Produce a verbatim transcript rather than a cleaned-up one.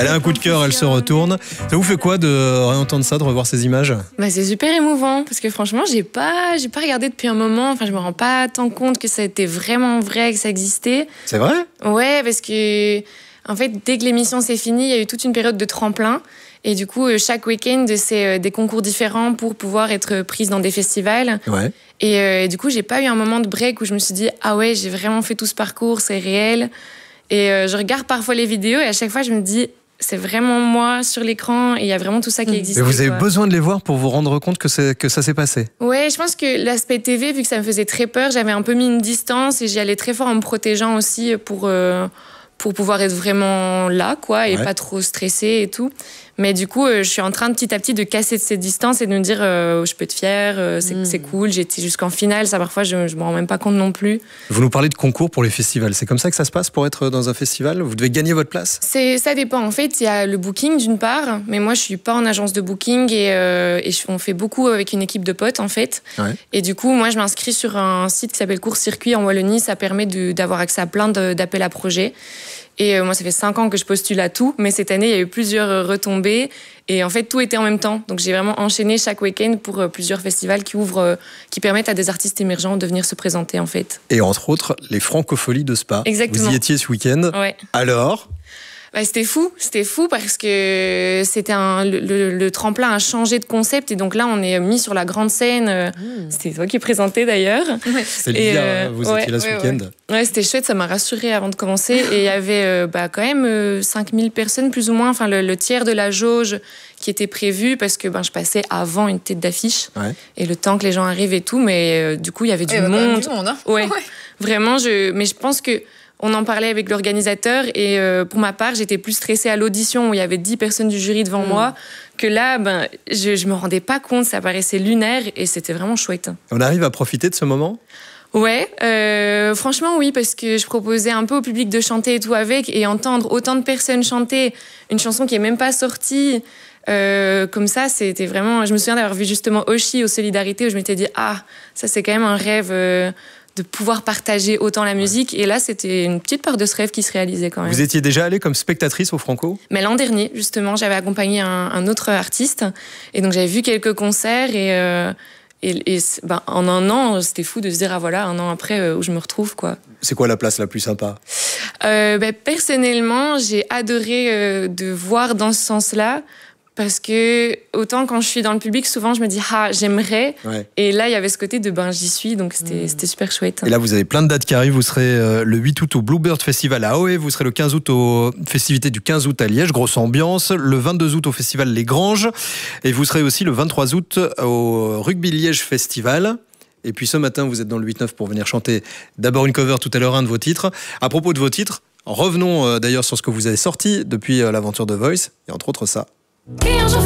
Elle a un coup de cœur, elle se retourne. Ça vous fait quoi de réentendre ça, de revoir ces images ? Bah, c'est super émouvant parce que franchement, j'ai pas, j'ai pas regardé depuis un moment. Enfin, je me rends pas tant compte que ça a été vraiment vrai, que ça existait. C'est vrai ? Ouais, parce que en fait, dès que l'émission s'est finie, il y a eu toute une période de tremplin. Et du coup, chaque week-end, c'est des concours différents pour pouvoir être prise dans des festivals. Ouais. Et, euh, et du coup, j'ai pas eu un moment de break où je me suis dit « Ah ouais, j'ai vraiment fait tout ce parcours, c'est réel ». Et euh, je regarde parfois les vidéos et à chaque fois, je me dis « C'est vraiment moi sur l'écran et il y a vraiment tout ça qui existe ». Mais vous avez quoi. besoin de les voir pour vous rendre compte que, c'est, que ça s'est passé ? Ouais, je pense que l'aspect T V, vu que ça me faisait très peur, j'avais un peu mis une distance et j'y allais très fort en me protégeant aussi pour... Euh, pour pouvoir être vraiment là, quoi, et ouais. pas trop stressée et tout. Mais du coup, euh, je suis en train de, petit à petit de casser cette distance et de me dire euh, je peux être fière, euh, c'est, mmh. c'est cool, j'ai été jusqu'en finale, ça parfois je, je me rends même pas compte non plus. Vous nous parlez de concours pour les festivals, c'est comme ça que ça se passe pour être dans un festival ? Vous devez gagner votre place ? c'est, Ça dépend, en fait, il y a le booking d'une part, mais moi je suis pas en agence de booking et, euh, et on fait beaucoup avec une équipe de potes en fait. Ouais. Et du coup, moi je m'inscris sur un site qui s'appelle Court Circuit en Wallonie, ça permet de, d'avoir accès à plein de, d'appels à projets. Et euh, moi, ça fait cinq ans que je postule à tout, mais cette année, il y a eu plusieurs retombées. Et en fait, tout était en même temps. Donc, j'ai vraiment enchaîné chaque week-end pour euh, plusieurs festivals qui ouvrent, euh, qui permettent à des artistes émergents de venir se présenter, en fait. Et entre autres, les Francopholies de Spa. Exactement. Vous y étiez ce week-end. Ouais. Alors ? Bah, c'était fou, c'était fou parce que c'était un, le, le, le tremplin a changé de concept et donc là on est mis sur la grande scène. Mmh. C'était toi qui présentais d'ailleurs. Ouais. C'est Lydia, euh, vous ouais, étiez là ce ouais, week-end. Ouais. ouais, c'était chouette, ça m'a rassurée avant de commencer et il y avait euh, bah, quand même euh, cinq mille personnes plus ou moins, enfin le, le tiers de la jauge qui était prévu parce que ben, je passais avant une tête d'affiche ouais. et le temps que les gens arrivent et tout, mais euh, du coup il y avait du ouais, monde. Du monde hein. ouais. ouais, vraiment, je, mais je pense que on en parlait avec l'organisateur et euh, pour ma part, j'étais plus stressée à l'audition où il y avait dix personnes du jury devant mmh. moi que là, ben, je, je me rendais pas compte, ça paraissait lunaire et c'était vraiment chouette. On arrive à profiter de ce moment ? Ouais, euh, franchement oui, parce que je proposais un peu au public de chanter et tout avec et entendre autant de personnes chanter une chanson qui est même pas sortie. Euh, comme ça, c'était vraiment... Je me souviens d'avoir vu justement Oshi aux Solidarités où je m'étais dit « Ah, ça c'est quand même un rêve... Euh, de pouvoir partager autant la musique. Ouais. Et là, c'était une petite part de ce rêve qui se réalisait quand même. Vous étiez déjà allée comme spectatrice au Franco ? Mais l'an dernier, justement, j'avais accompagné un, un autre artiste. Et donc, j'avais vu quelques concerts. Et, euh, et, et ben, en un an, c'était fou de se dire, ah voilà, un an après, euh, où je me retrouve, quoi. C'est quoi la place la plus sympa ? euh, ben, Personnellement, j'ai adoré euh, de voir dans ce sens-là. Parce que autant quand je suis dans le public, souvent je me dis ah j'aimerais. Ouais. Et là il y avait ce côté de ben j'y suis, donc c'était, mmh. c'était super chouette. Et là vous avez plein de dates qui arrivent. Vous serez euh, le huit août au Bluebird Festival à Ahoé, vous serez le quinze août aux festivités du quinze août à Liège, grosse ambiance. Le vingt-deux août au festival Les Granges, et vous serez aussi le vingt-trois août au Rugby Liège Festival. Et puis ce matin vous êtes dans le huit neuf pour venir chanter d'abord une cover, tout à l'heure un de vos titres. À propos de vos titres, revenons euh, d'ailleurs sur ce que vous avez sorti depuis euh, l'aventure de Voice, et entre autres ça.